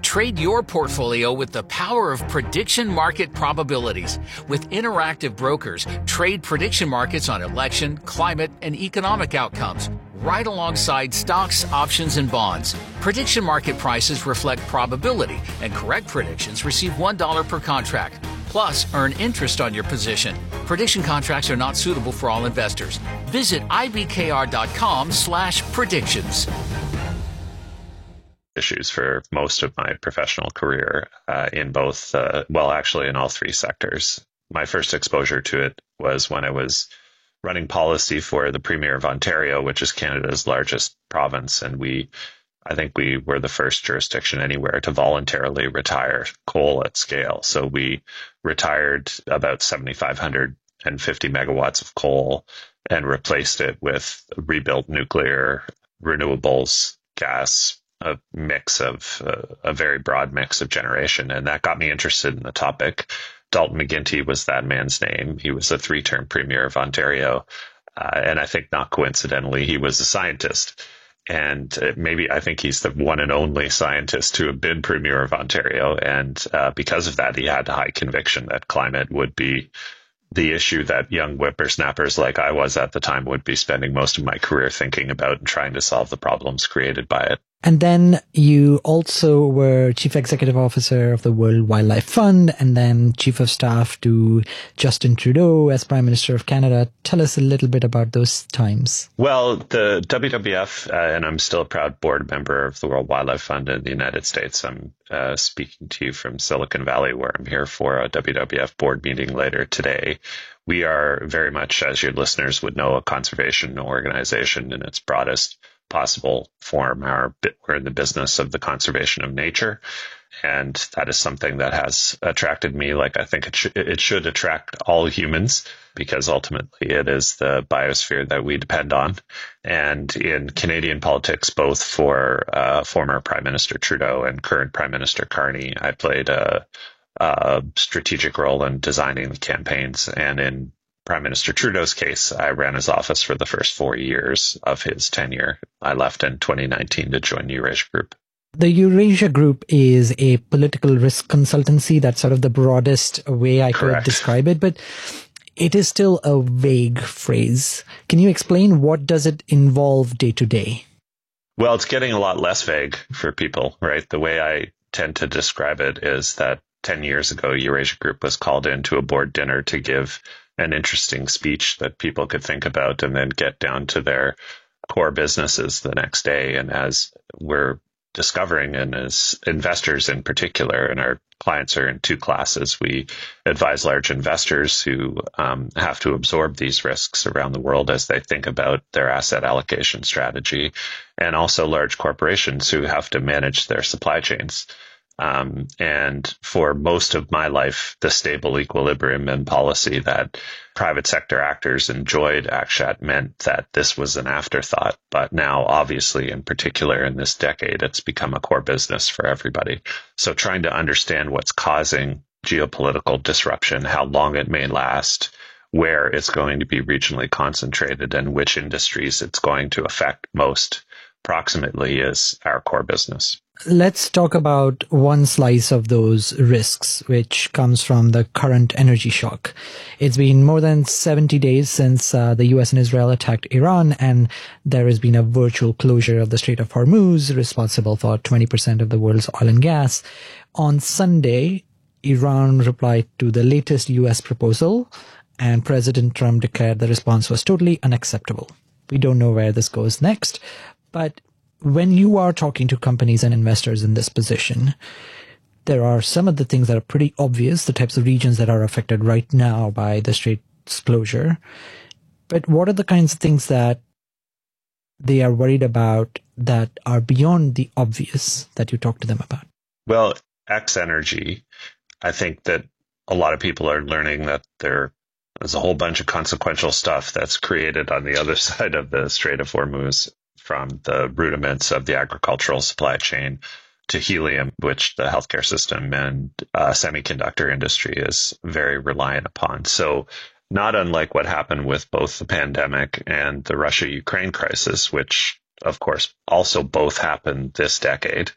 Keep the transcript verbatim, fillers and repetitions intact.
Trade your portfolio with the power of prediction market probabilities. With Interactive Brokers, trade prediction markets on election, climate, and economic outcomes, right alongside stocks, options, and bonds. Prediction market prices reflect probability, and correct predictions receive one dollar per contract. Plus, earn interest on your position. Prediction contracts are not suitable for all investors. Visit ibkr.com slash predictions. Issues for most of my professional career uh, in both, uh, well, actually in all three sectors. My first exposure to it was when I was running policy for the Premier of Ontario, which is Canada's largest province. And we, I think we were the first jurisdiction anywhere to voluntarily retire coal at scale. So we retired about seven thousand five hundred fifty megawatts of coal and replaced it with rebuilt nuclear, renewables, gas, a mix of uh, a very broad mix of generation. And that got me interested in the topic. Dalton McGuinty was that man's name. He was a three-term Premier of Ontario. Uh, and I think not coincidentally, he was a scientist. And uh, maybe I think he's the one and only scientist to have been Premier of Ontario. And uh, because of that, he had high conviction that climate would be the issue that young whippersnappers like I was at the time would be spending most of my career thinking about and trying to solve the problems created by it. And then you also were Chief Executive Officer of the World Wildlife Fund and then Chief of Staff to Justin Trudeau as Prime Minister of Canada. Tell us a little bit about those times. Well, the W W F, uh, and I'm still a proud board member of the World Wildlife Fund in the United States. I'm uh, speaking to you from Silicon Valley, where I'm here for a W W F board meeting later today. We are very much, as your listeners would know, a conservation organization in its broadest possible form. Our, we're in the business of the conservation of nature. And that is something that has attracted me, like I think it, sh- it should attract all humans, because ultimately it is the biosphere that we depend on. And in Canadian politics, both for uh, former Prime Minister Trudeau and current Prime Minister Carney, I played a, a strategic role in designing the campaigns. And in Prime Minister Trudeau's case, I ran his office for the first four years of his tenure. I left in twenty nineteen to join Eurasia Group. The Eurasia Group is a political risk consultancy. That's sort of the broadest way I Correct. could describe it, but it is still a vague phrase. Can you explain what does it involve day to day? Well, it's getting a lot less vague for people, right? The way I tend to describe it is that ten years ago, Eurasia Group was called into a board dinner to give an interesting speech that people could think about and then get down to their core businesses the next day. And as we're discovering, and as investors in particular, and our clients are in two classes, we advise large investors who um, have to absorb these risks around the world as they think about their asset allocation strategy, and also large corporations who have to manage their supply chains. Um, and for most of my life, the stable equilibrium and policy that private sector actors enjoyed Akshat meant that this was an afterthought. But now, obviously, in particular in this decade, it's become a core business for everybody. So trying to understand what's causing geopolitical disruption, how long it may last, where it's going to be regionally concentrated, and which industries it's going to affect most proximately is our core business. Let's talk about one slice of those risks, which comes from the current energy shock. It's been more than seventy days since uh, the U S and Israel attacked Iran, and there has been a virtual closure of the Strait of Hormuz, responsible for twenty percent of the world's oil and gas. On Sunday, Iran replied to the latest U S proposal, and President Trump declared the response was totally unacceptable. We don't know where this goes next, but when you are talking to companies and investors in this position, there are some of the things that are pretty obvious, the types of regions that are affected right now by the strait's closure. But what are the kinds of things that they are worried about that are beyond the obvious that you talk to them about? Well, X Energy, I think that a lot of people are learning that there is a whole bunch of consequential stuff that's created on the other side of the Strait of Hormuz, from the rudiments of the agricultural supply chain to helium, which the healthcare system and uh, semiconductor industry is very reliant upon. So not unlike what happened with both the pandemic and the Russia-Ukraine crisis, which of course also both happened this decade,